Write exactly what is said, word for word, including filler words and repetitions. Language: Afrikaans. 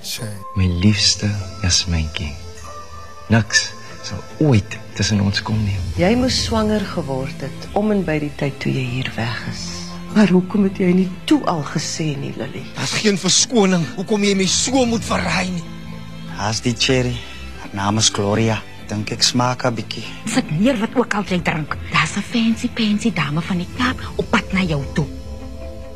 Shay. My liefste Jasmijntjie. Niks sal ooit tussen ons kom nie. Jy moes swanger geword het om en by die tyd toe jy hier weg is. Maar hoekom het jy nie toe al gesê nie, Lily? Daar's geen verskoning. Hoekom jy my so moet verraai nie? Haas die cherry. Haar naam is Gloria. Dink ek smaak 'n bietjie. Sit neer wat ook al jy drink. Daar's 'n fancy fancy dame van die Kaap op pad na jou toe.